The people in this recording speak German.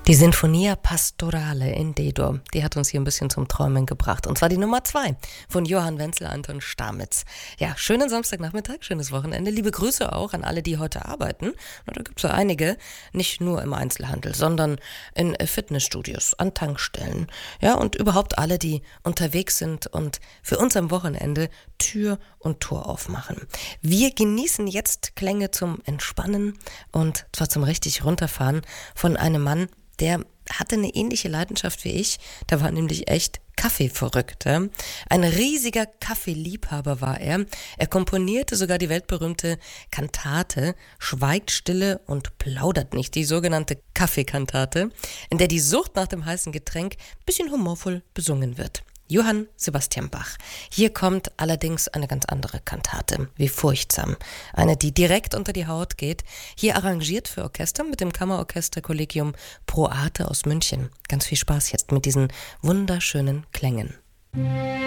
Die Sinfonia Pastorale in D-Dur, die hat uns hier ein bisschen zum Träumen gebracht. Und zwar die Nummer 2 von Johann Wenzel Anton Stamitz. Ja, schönen Samstagnachmittag, schönes Wochenende. Liebe Grüße auch an alle, die heute arbeiten. Da gibt es ja einige, nicht nur im Einzelhandel, sondern in Fitnessstudios, an Tankstellen. Ja, und überhaupt alle, die unterwegs sind und für uns am Wochenende Tür und Tor aufmachen. Wir genießen jetzt Klänge zum Entspannen und zwar zum richtig runterfahren von einem Mann, der hatte eine ähnliche Leidenschaft wie ich. Der war nämlich echt Kaffee-verrückt. Ja? Ein riesiger Kaffeeliebhaber war er. Er komponierte sogar die weltberühmte Kantate Schweigt stille und plaudert nicht, die sogenannte Kaffeekantate, in der die Sucht nach dem heißen Getränk ein bisschen humorvoll besungen wird. Johann Sebastian Bach. Hier kommt allerdings eine ganz andere Kantate, wie Furchtsam. Eine, die direkt unter die Haut geht. Hier arrangiert für Orchester mit dem Kammerorchester Collegium Pro Arte aus München. Ganz viel Spaß jetzt mit diesen wunderschönen Klängen.